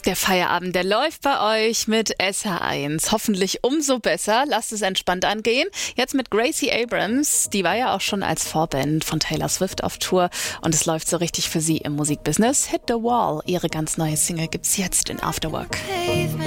Der Feierabend, der läuft bei euch mit SH1. Hoffentlich umso besser. Lasst es entspannt angehen. Jetzt mit Gracie Abrams. Die war ja auch schon als Vorband von Taylor Swift auf Tour. Und es läuft so richtig für sie im Musikbusiness. Hit the Wall. Ihre ganz neue Single gibt's jetzt in After Work.